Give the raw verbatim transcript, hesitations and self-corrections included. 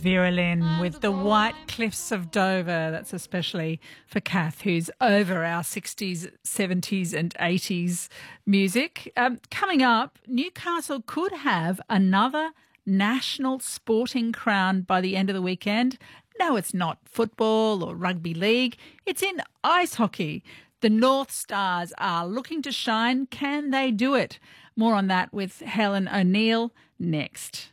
Vera Lynn with the White Cliffs of Dover. That's especially for Kath, who's over our sixties, seventies and eighties music. Um, coming up, Newcastle could have another national sporting crown by the end of the weekend. No, it's not football or rugby league. It's in ice hockey. The North Stars are looking to shine. Can they do it? More on that with Helen O'Neill next.